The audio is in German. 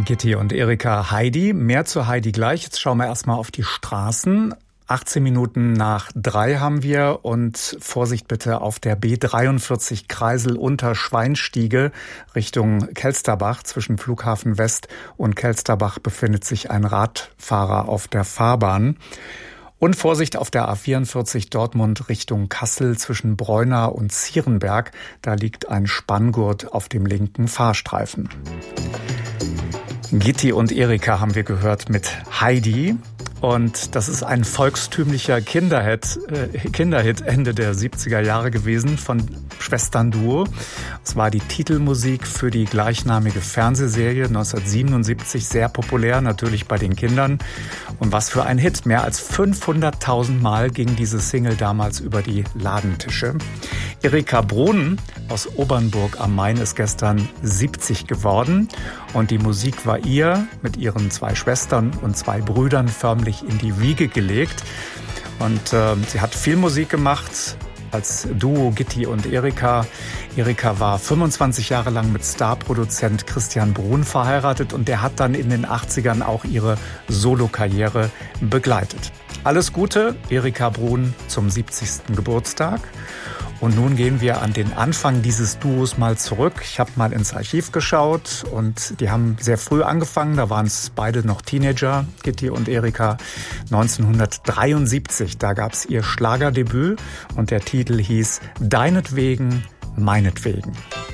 Gitti und Erika. Heidi, mehr zu Heidi gleich. Jetzt schauen wir erstmal auf die Straßen. 18 Minuten nach 3 haben wir und Vorsicht bitte auf der B43 Kreisel unter Schweinstiege Richtung Kelsterbach. Zwischen Flughafen West und Kelsterbach befindet sich ein Radfahrer auf der Fahrbahn. Und Vorsicht auf der A44 Dortmund Richtung Kassel zwischen Breuna und Zierenberg. Da liegt ein Spanngurt auf dem linken Fahrstreifen. Gitti und Erika haben wir gehört mit Heidi. Und das ist ein volkstümlicher Kinderhit Ende der 70er Jahre gewesen von Schwestern-Duo. Es war die Titelmusik für die gleichnamige Fernsehserie 1977, sehr populär, natürlich bei den Kindern. Und was für ein Hit. Mehr als 500.000 Mal ging diese Single damals über die Ladentische. Erika Bruhn aus Obernburg am Main ist gestern 70 geworden. Und die Musik war ihr mit ihren 2 Schwestern und 2 Brüdern förmlich in die Wiege gelegt. Und sie hat viel Musik gemacht als Duo Gitti und Erika. Erika war 25 Jahre lang mit Starproduzent Christian Bruhn verheiratet und der hat dann in den 80ern auch ihre Solokarriere begleitet. Alles Gute, Erika Bruhn, zum 70. Geburtstag. Und nun gehen wir an den Anfang dieses Duos mal zurück. Ich habe mal ins Archiv geschaut und die haben sehr früh angefangen. Da waren es beide noch Teenager, Gitti und Erika. 1973, da gab es ihr Schlagerdebüt und der Titel hieß Deinetwegen, meinetwegen.